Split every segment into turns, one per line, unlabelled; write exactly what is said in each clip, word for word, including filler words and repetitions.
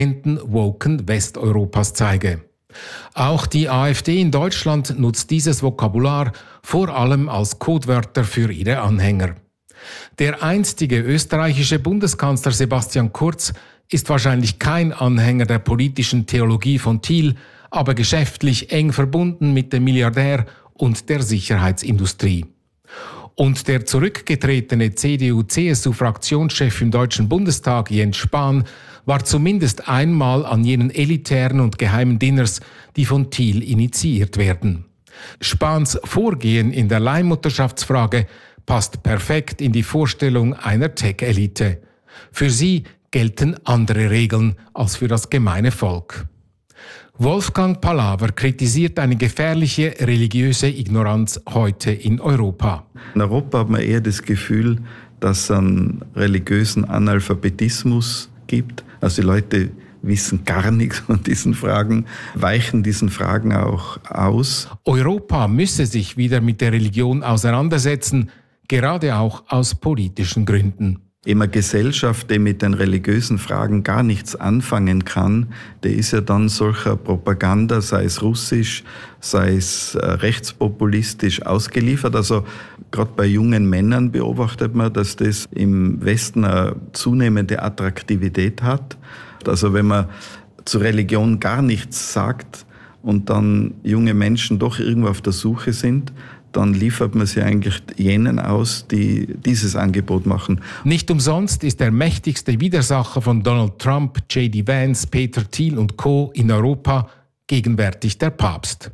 woken Westeuropas zeige. Auch die AfD in Deutschland nutzt dieses Vokabular vor allem als Codewörter für ihre Anhänger. Der einstige österreichische Bundeskanzler Sebastian Kurz ist wahrscheinlich kein Anhänger der politischen Theologie von Thiel, aber geschäftlich eng verbunden mit dem Milliardär und der Sicherheitsindustrie. Und der zurückgetretene C D U-C S U-Fraktionschef im Deutschen Bundestag, Jens Spahn, war zumindest einmal an jenen elitären und geheimen Dinners, die von Thiel initiiert werden. Spahns Vorgehen in der Leihmutterschaftsfrage passt perfekt in die Vorstellung einer Tech-Elite. Für sie gelten andere Regeln als für das gemeine Volk. Wolfgang Palaver kritisiert eine gefährliche religiöse Ignoranz heute in Europa.
In Europa hat man eher das Gefühl, dass es einen religiösen Analphabetismus gibt. Also die Leute wissen gar nichts von diesen Fragen, weichen diesen Fragen auch aus.
Europa müsse sich wieder mit der Religion auseinandersetzen, gerade auch aus politischen Gründen.
Eine Gesellschaft, die mit den religiösen Fragen gar nichts anfangen kann, der ist ja dann solcher Propaganda, sei es russisch, sei es rechtspopulistisch, ausgeliefert. Also gerade bei jungen Männern beobachtet man, dass das im Westen eine zunehmende Attraktivität hat. Also wenn man zur Religion gar nichts sagt und dann junge Menschen doch irgendwo auf der Suche sind, dann liefert man sie eigentlich jenen aus, die dieses Angebot machen.
Nicht umsonst ist der mächtigste Widersacher von Donald Trump, J D Vance, Peter Thiel und Co. in Europa gegenwärtig der Papst.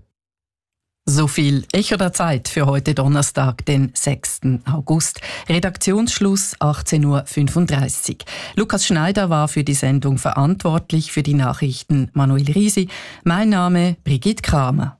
So viel Echo der Zeit für heute Donnerstag, den sechsten August. Redaktionsschluss achtzehn Uhr fünfunddreißig. Lukas Schneider war für die Sendung verantwortlich, für die Nachrichten Manuel Risi. Mein Name Brigitte Kramer.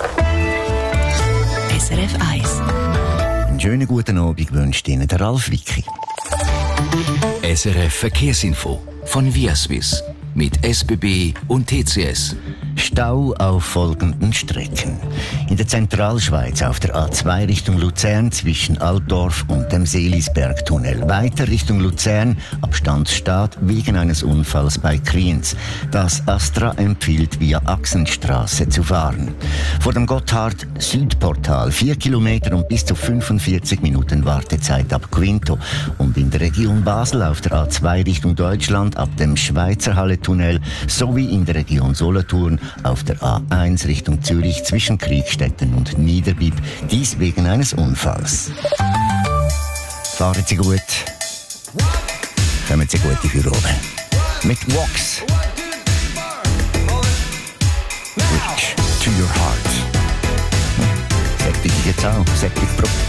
S R F eins.
Einen schönen guten Abend wünscht Ihnen der Ralf Wicki.
S R F Verkehrsinfo von Viaswiss mit S B B und T C S.
Stau auf folgenden Strecken. In der Zentralschweiz auf der A zwei Richtung Luzern zwischen Altdorf und dem Seelisbergtunnel. Weiter Richtung Luzern, Abstandsstart wegen eines Unfalls bei Kriens. Das Astra empfiehlt via Achsenstraße zu fahren. Vor dem Gotthard-Südportal vier Kilometer und bis zu fünfundvierzig Minuten Wartezeit ab Quinto. Und in der Region Basel auf der A zwei Richtung Deutschland ab dem Schweizerhalle-Tunnel sowie in der Region Solothurn auf der A eins Richtung Zürich zwischen Kriegstetten und Niederbipp, dies wegen eines Unfalls. Fahren Sie gut, kommen Sie gut in die oben. Mit Vox. Reach to your heart. Hm. Sag dich jetzt auch, sag dich Produkt.